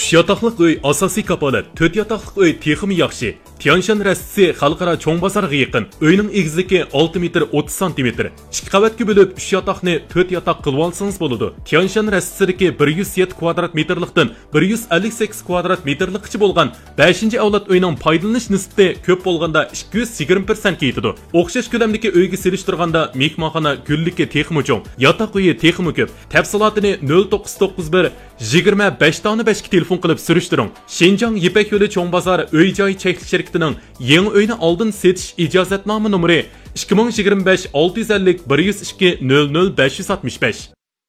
3 yataqlıq uy asosiy kapolat, 4 yataqlıq uy texmi yaxshi. Tianshan rastisi xalqaro cho'ng bozorga yaqin. Uyning egizligi 6 metr 30 cm. 2 qavatga bo'lib 3 yataqni 4 yataq qilib olsangiz bo'ladi. Tianshan rastisidagi 107 kvadrat metrlikdan 158 kvadrat metrlikcha bo'lgan 5-avlod uyning foydalanish nisbati ko'p bo'lganda 220% ga yetadi. O'xshash ko'lamdagi uyga selishtirganda mehmonxona gullikka texmi cho'ng, yataq uyi texmi ko'p. Tafsilotini 0991 25 ga telefon qilib surishtiring. Shenjang Yipak yo'li cho'ng bozor uy-joy cheklik shirkatining yangi uyni oldin setish ijozatnoma nomeri 2025 650 102 00 565.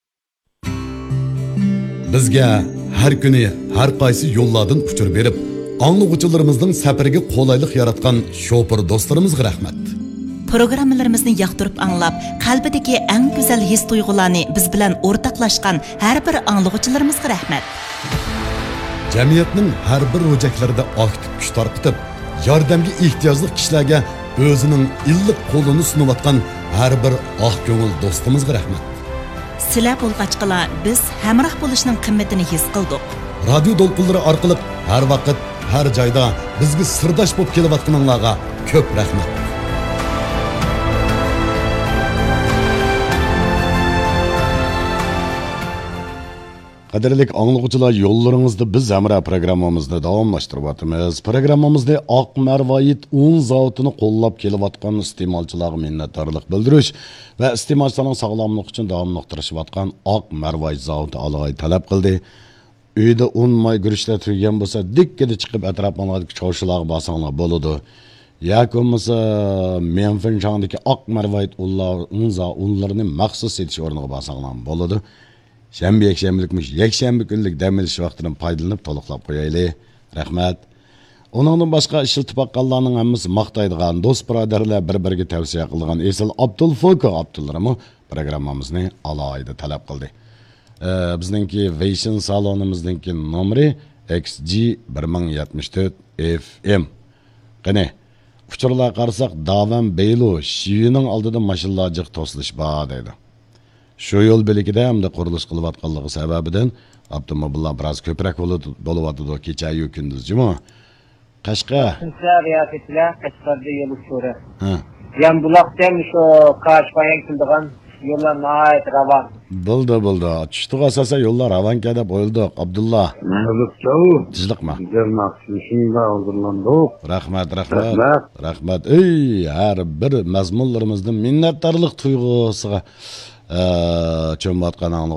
Bizga har kuni har qaysi yo'llardan uchur berib, anglag'uvchilarimizning safariga qulaylik yaratgan shofir do'stlarimizga rahmat. Programmalarimizni yoqtirib anglab, qalbidagi eng go'zal his-tuyg'ularni biz bilan o'rtoqlashgan har bir anglag'uvchilarimizga rahmat. Jamiyatning har bir ro'jaklarida aktiv kuch tarqitib, yordamga ehtiyojli kishilarga o'zining illiq qo'lini sunayotgan har bir oq ko'ngil do'stimizga rahmat. Sizlar bo'lg'achqalar biz hamroh bo'lishning qimmatini his qildik. Radio to'lqinlari orqali har vaqt, har joyda bizga sirdosh bo'lib kelayotganinglarga ko'p rahmat. Qadrli anglag'uvchilar, yo'llaringizda biz Amra programmamizni davomlashtiryapmiz. Programmamizda Oq Marvoyit un zavodini qo'llab kelayotgan iste'molchilarga minnatdorlik bildirish va iste'molchilarning sog'lomligi uchun davomli tirishayotgan Oq Marvoyit zavodi alg'ay talab qildi. Uyda un moy guruchlar turgan bo'lsa, dikkada chiqib atrofingizga cho'shilarga bosinglar bo'ladi. Yoki bo'lmasa Menfinshandagi Oq Marvoyit unlarini maxsus setish o'rniga bosinglar bo'ladi. Shanba yakshanbalikmish, yakshanba kunlik dam olish vaqtidan foydalanib to'liqlab qo'yaylik. Rahmat. Uningdan boshqa ishiltib baqqanlarning hammasi maqtaydigan do'st birodarlar bir-biriga tavsiya qilgan Esil Abdulfoko Abdullarimi programmamizni alohida talab qildi. Bizningki Vision salonimizningki nomeri XG 1074 FM. Qani, uchurlar qarasak Davan Beylu shiyining oldida mashinalar jiq to'silish bor deydi. Şu yol belikide hem de qurilish qilayotganligi sababidan avtomobillar biroz ko'proq bo'lyapti kecha-yu kunduz juma. Qashqa riyosatlar Qashqarda yo'l ushuri. Yan buloqdan shu Qashqayan kildigan yo'llar nihoyat ravon. Bo'ldi. Tushdi asosan yo'llar ravon deb o'yildik. Abdullah. Tizliqma. Shunga hozirlandik. Rahmat. Ey, har bir mazmunlarimizning minnatdorlik tuyg'usiga cho'mbatgan